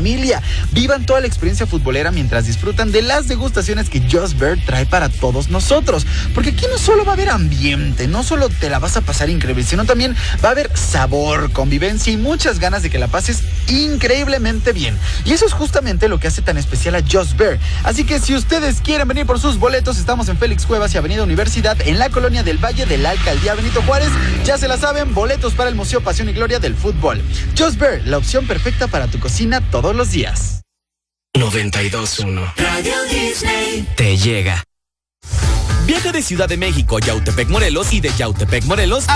familia. Vivan toda la experiencia futbolera mientras disfrutan de las degustaciones que Just Bird trae para todos nosotros. Porque aquí no solo va a haber ambiente, no solo te la vas a pasar increíble, sino también va a haber sabor, convivencia y muchas ganas de que la pases increíblemente bien. Y eso es justamente lo que hace tan especial a Just Bird. Así que si ustedes quieren venir por sus boletos, estamos en Félix Cuevas y Avenida Universidad, en la colonia del Valle de la Alcaldía Benito Juárez. Ya se la saben, boletos para el Museo Pasión y Gloria del Fútbol. Just Bird, la opción perfecta para tu cocina todos los días. 92.1 Radio Disney te llega. Viaja de Ciudad de México a Yautepec, Morelos y de Yautepec, Morelos a